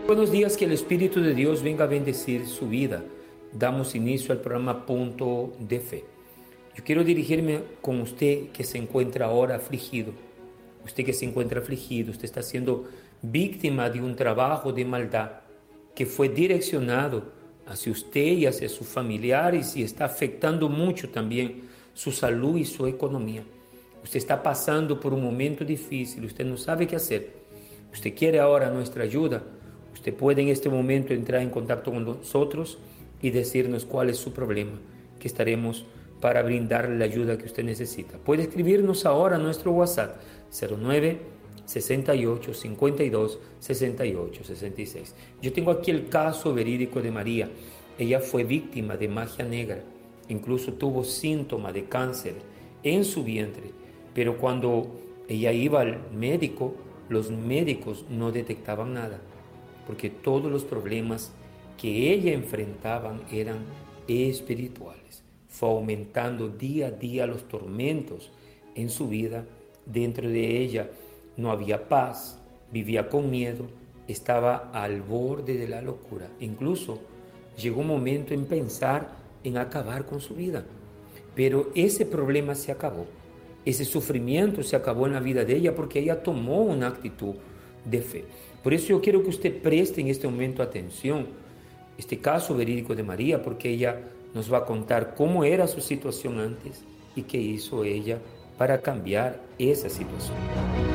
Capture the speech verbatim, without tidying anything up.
Buenos días, que el Espíritu de Dios venga a bendecir su vida. Damos inicio al programa Punto de Fe. Yo quiero dirigirme con usted que se encuentra ahora afligido. Usted que se encuentra afligido, usted está siendo víctima de un trabajo de maldad que fue direccionado hacia usted y hacia sus familiares y está afectando mucho también su salud y su economía. Usted está pasando por un momento difícil, usted no sabe qué hacer. Usted quiere ahora nuestra ayuda. Usted puede en este momento entrar en contacto con nosotros y decirnos cuál es su problema, que estaremos para brindarle la ayuda que usted necesita. Puede escribirnos ahora a nuestro WhatsApp cero nueve sesenta y ocho cincuenta y dos sesenta y ocho sesenta y seis. Yo tengo aquí el caso verídico de María. Ella fue víctima de magia negra, incluso tuvo síntomas de cáncer en su vientre, pero cuando ella iba al médico, los médicos no detectaban nada, porque todos los problemas que ella enfrentaba eran espirituales. Fue aumentando día a día los tormentos en su vida. Dentro de ella no había paz, vivía con miedo, estaba al borde de la locura. Incluso llegó un momento en pensar en acabar con su vida. Pero ese problema se acabó, ese sufrimiento se acabó en la vida de ella porque ella tomó una actitud de fe. Por eso yo quiero que usted preste en este momento atención este caso verídico de María, porque ella nos va a contar cómo era su situación antes y qué hizo ella para cambiar esa situación.